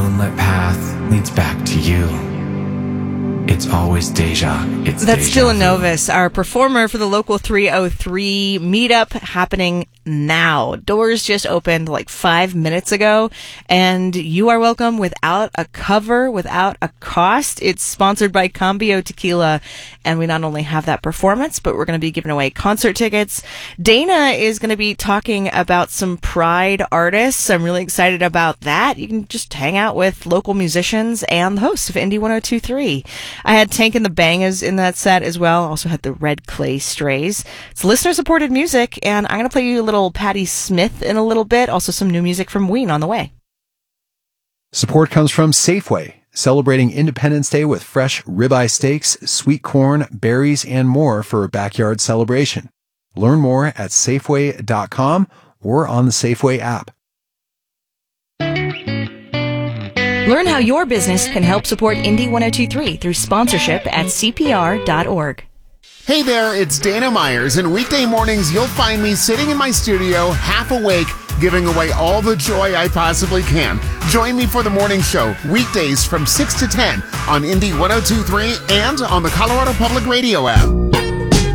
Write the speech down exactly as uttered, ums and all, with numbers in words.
moonlit path leads back to you. It's always Deja. It's That's Deja Dylan vu. Novus, our performer for the Local three oh three meetup happening now. Doors just opened like five minutes ago, and you are welcome without a cover, without a cost. It's sponsored by Cambio Tequila, and we not only have that performance, but we're going to be giving away concert tickets. Dana is going to be talking about some Pride artists. I'm really excited about that. You can just hang out with local musicians and the host of Indie one oh two three. I had Tank and the Bangas in that set as well. Also had the Red Clay Strays. It's listener-supported music, and I'm going to play you a little Patti Smith in a little bit. Also some new music from Ween on the way. Support comes from Safeway, celebrating Independence Day with fresh ribeye steaks, sweet corn, berries, and more for a backyard celebration. Learn more at Safeway dot com or on the Safeway app. Learn how your business can help support Indie one oh two three through sponsorship at C P R dot org. Hey there, it's Dana Myers, and weekday mornings you'll find me sitting in my studio, half awake, giving away all the joy I possibly can. Join me for the morning show, weekdays from six to ten on Indie one oh two three and on the Colorado Public Radio app.